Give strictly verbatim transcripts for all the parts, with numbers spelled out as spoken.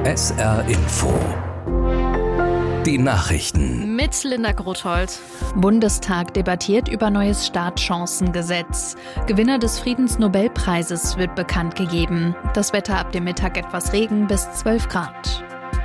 S R Info. Die Nachrichten. Mit Linda Grothold. Bundestag debattiert über neues Startchancengesetz. Gewinner des Friedensnobelpreises wird bekannt gegeben. Das Wetter ab dem Mittag etwas Regen bis zwölf Grad.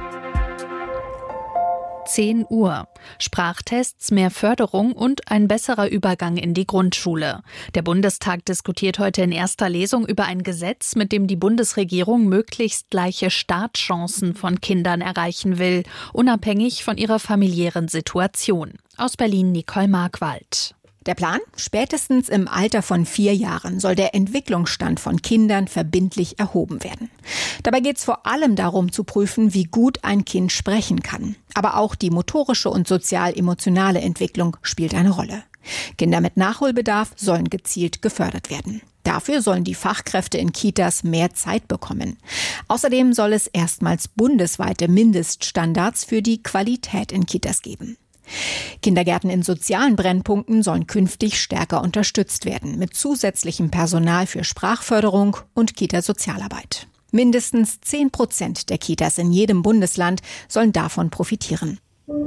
zehn Uhr. Sprachtests, mehr Förderung und ein besserer Übergang in die Grundschule. Der Bundestag diskutiert heute in erster Lesung über ein Gesetz, mit dem die Bundesregierung möglichst gleiche Startchancen von Kindern erreichen will, unabhängig von ihrer familiären Situation. Aus Berlin Nicole Markwald. Der Plan? Spätestens im Alter von vier Jahren soll der Entwicklungsstand von Kindern verbindlich erhoben werden. Dabei geht es vor allem darum zu prüfen, wie gut ein Kind sprechen kann. Aber auch die motorische und sozial-emotionale Entwicklung spielt eine Rolle. Kinder mit Nachholbedarf sollen gezielt gefördert werden. Dafür sollen die Fachkräfte in Kitas mehr Zeit bekommen. Außerdem soll es erstmals bundesweite Mindeststandards für die Qualität in Kitas geben. Kindergärten in sozialen Brennpunkten sollen künftig stärker unterstützt werden, mit zusätzlichem Personal für Sprachförderung und Kita-Sozialarbeit. Mindestens zehn Prozent der Kitas in jedem Bundesland sollen davon profitieren.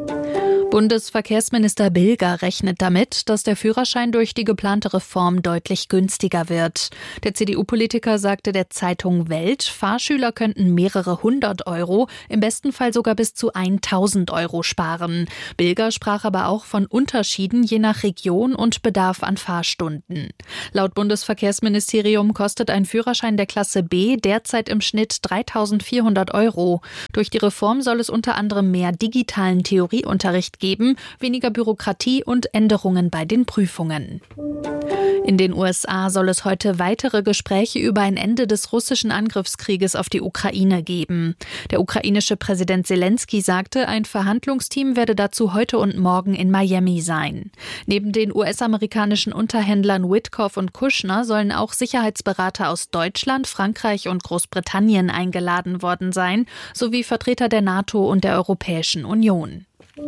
Bundesverkehrsminister Bilger rechnet damit, dass der Führerschein durch die geplante Reform deutlich günstiger wird. Der C D U-Politiker sagte der Zeitung Welt, Fahrschüler könnten mehrere hundert Euro, im besten Fall sogar bis zu tausend Euro sparen. Bilger sprach aber auch von Unterschieden je nach Region und Bedarf an Fahrstunden. Laut Bundesverkehrsministerium kostet ein Führerschein der Klasse B derzeit im Schnitt dreitausendvierhundert Euro. Durch die Reform soll es unter anderem mehr digitalen Theorieunterricht geben, weniger Bürokratie und Änderungen bei den Prüfungen. In den U S A soll es heute weitere Gespräche über ein Ende des russischen Angriffskrieges auf die Ukraine geben. Der ukrainische Präsident Selenskyj sagte, ein Verhandlungsteam werde dazu heute und morgen in Miami sein. Neben den U S-amerikanischen Unterhändlern Witkoff und Kushner sollen auch Sicherheitsberater aus Deutschland, Frankreich und Großbritannien eingeladen worden sein, sowie Vertreter der NATO und der Europäischen Union.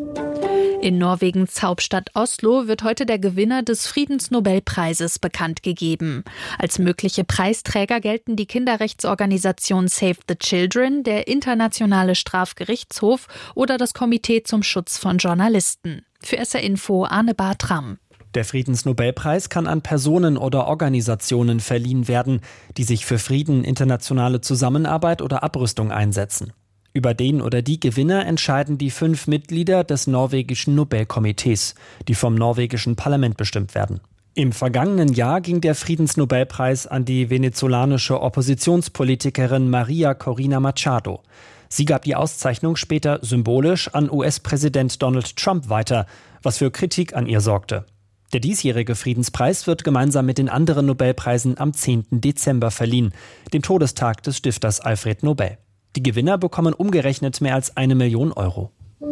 In Norwegens Hauptstadt Oslo wird heute der Gewinner des Friedensnobelpreises bekannt gegeben. Als mögliche Preisträger gelten die Kinderrechtsorganisation Save the Children, der Internationale Strafgerichtshof oder das Komitee zum Schutz von Journalisten. Für S R Info Arne Bartram. Der Friedensnobelpreis kann an Personen oder Organisationen verliehen werden, die sich für Frieden, internationale Zusammenarbeit oder Abrüstung einsetzen. Über den oder die Gewinner entscheiden die fünf Mitglieder des norwegischen Nobelkomitees, die vom norwegischen Parlament bestimmt werden. Im vergangenen Jahr ging der Friedensnobelpreis an die venezolanische Oppositionspolitikerin Maria Corina Machado. Sie gab die Auszeichnung später symbolisch an U S-Präsident Donald Trump weiter, was für Kritik an ihr sorgte. Der diesjährige Friedenspreis wird gemeinsam mit den anderen Nobelpreisen am zehnten Dezember verliehen, dem Todestag des Stifters Alfred Nobel. Die Gewinner bekommen umgerechnet mehr als eine Million Euro.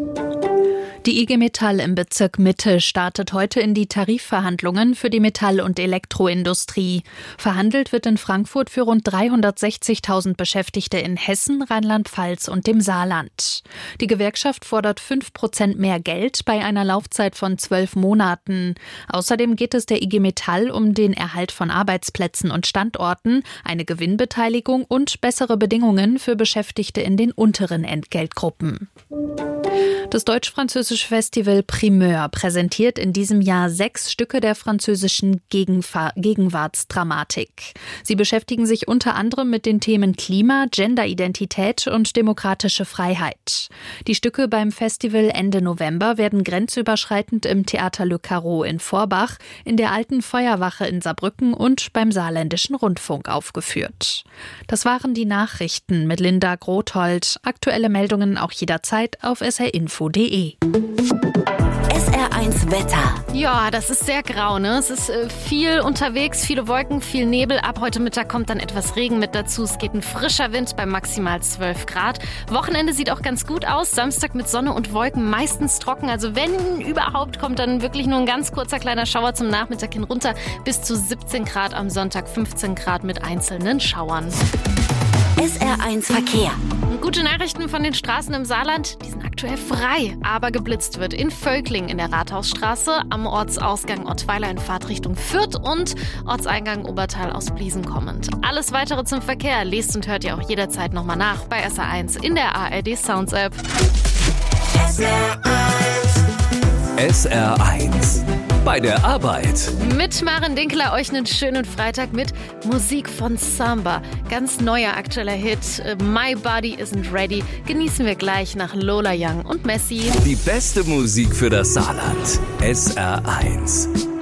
Die I G Metall im Bezirk Mitte startet heute in die Tarifverhandlungen für die Metall- und Elektroindustrie. Verhandelt wird in Frankfurt für rund dreihundertsechzigtausend Beschäftigte in Hessen, Rheinland-Pfalz und dem Saarland. Die Gewerkschaft fordert fünf Prozent mehr Geld bei einer Laufzeit von zwölf Monaten. Außerdem geht es der I G Metall um den Erhalt von Arbeitsplätzen und Standorten, eine Gewinnbeteiligung und bessere Bedingungen für Beschäftigte in den unteren Entgeltgruppen. Das deutsch-französische Festival Primeur präsentiert in diesem Jahr sechs Stücke der französischen Gegenfa- Gegenwartsdramatik. Sie beschäftigen sich unter anderem mit den Themen Klima, Genderidentität und demokratische Freiheit. Die Stücke beim Festival Ende November werden grenzüberschreitend im Theater Le Carreau in Forbach, in der Alten Feuerwache in Saarbrücken und beim Saarländischen Rundfunk aufgeführt. Das waren die Nachrichten mit Linda Grothold. Aktuelle Meldungen auch jederzeit auf s r info punkt d e. S R eins Wetter. Ja, das ist sehr grau, ne? Es ist äh, viel unterwegs, viele Wolken, viel Nebel. Ab heute Mittag kommt dann etwas Regen mit dazu. Es geht ein frischer Wind bei maximal zwölf Grad. Wochenende sieht auch ganz gut aus. Samstag mit Sonne und Wolken, meistens trocken. Also wenn überhaupt, kommt dann wirklich nur ein ganz kurzer kleiner Schauer zum Nachmittag hin runter. Bis zu siebzehn Grad am Sonntag, fünfzehn Grad mit einzelnen Schauern. S R eins Verkehr. Ein Gute Nachrichten von den Straßen im Saarland, die sind aktuell frei, aber geblitzt wird in Völkling in der Rathausstraße, am Ortsausgang Ottweiler in Fahrtrichtung Fürth und Ortseingang Obertal aus Bliesen kommend. Alles weitere zum Verkehr lest und hört ihr auch jederzeit nochmal nach bei S R eins in der A R D Sounds App. S R eins. S R eins. Bei der Arbeit. Mit Maren Dinkler euch einen schönen Freitag mit Musik von Samba. Ganz neuer aktueller Hit, My Body Isn't Ready, genießen wir gleich nach Lola Young und Messi. Die beste Musik für das Saarland. S R eins.